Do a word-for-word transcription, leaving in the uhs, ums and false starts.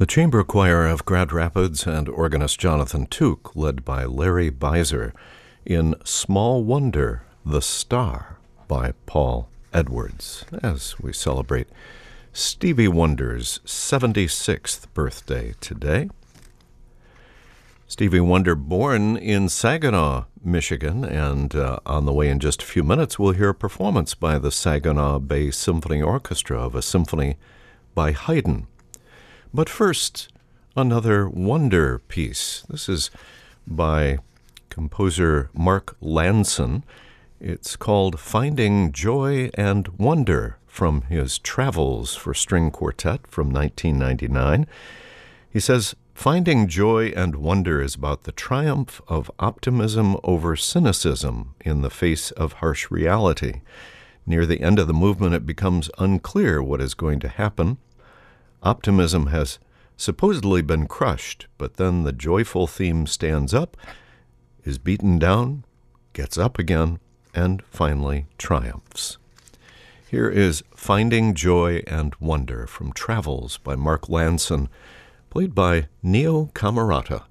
The chamber choir of Grand Rapids and organist Jonathan Tuch, led by Larry Beiser, in Small Wonder, The Star by Paul Edwards, as we celebrate Stevie Wonder's seventy-sixth birthday today. Stevie Wonder, born in Saginaw, Michigan, and uh, on the way in just a few minutes, we'll hear a performance by the Saginaw Bay Symphony Orchestra of a symphony by Haydn. But first, another Wonder piece. This is by composer Mark Lanson. It's called Finding Joy and Wonder, from his Travels for String Quartet from nineteen ninety-nine. He says, Finding Joy and Wonder is about the triumph of optimism over cynicism in the face of harsh reality. Near the end of the movement, it becomes unclear what is going to happen. Optimism has supposedly been crushed, but then the joyful theme stands up, is beaten down, gets up again, and finally triumphs. Here is Finding Joy and Wonder from Travels by Mark Lanson, played by Neo Camerata.